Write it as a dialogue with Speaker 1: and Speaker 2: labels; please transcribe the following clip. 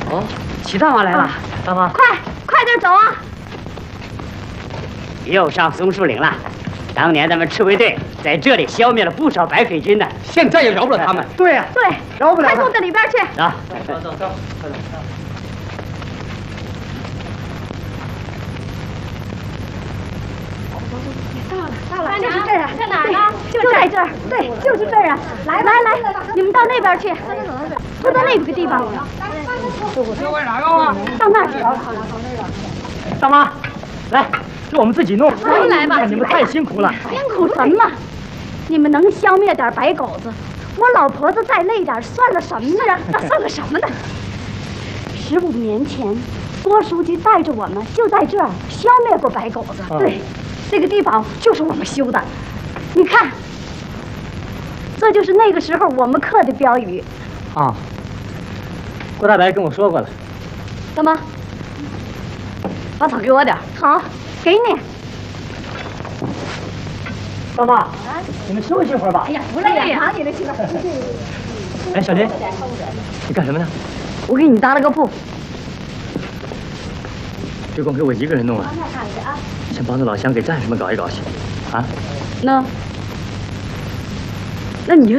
Speaker 1: 哦，齐大妈来了，大妈，
Speaker 2: 快点走啊！
Speaker 3: 又上松树岭了。当年咱们赤卫队在这里消灭了不少白匪军呢，
Speaker 4: 现在也饶不了他们。
Speaker 1: 对呀，
Speaker 2: 对，
Speaker 1: 饶不了他
Speaker 2: 快送到里边去。
Speaker 3: 走。
Speaker 1: 走。
Speaker 2: 到了，就是这儿啊！在哪儿呢？就在这儿，对，就是这儿啊！来，你们到那边去，都到那个地方。
Speaker 4: 这往哪要啊？
Speaker 2: 到那儿去。
Speaker 1: 大妈，来，是我们自己弄。
Speaker 2: 来吧，
Speaker 1: 你们太辛苦了。
Speaker 2: 辛苦什么？你们能消灭点白狗子，我老婆子再累点，算了什么呢？那算个什么呢？15年前，郭书记带着我们就在这儿消灭过白狗子。对，这个地方就是我们修的。你看，这就是那个时候我们刻的标语。
Speaker 1: 啊，郭大白跟我说过了。
Speaker 2: 大妈，把草给我点。好，给你。
Speaker 1: 大妈，你们休息会儿吧。
Speaker 2: 哎呀，不累呀，你的去吧。
Speaker 1: 哎，小林，你干什么呢？
Speaker 2: 我给你搭了个铺。
Speaker 1: 别光给我一个人弄啊！先帮着老乡给战士们搞一搞去，啊？
Speaker 2: 那你就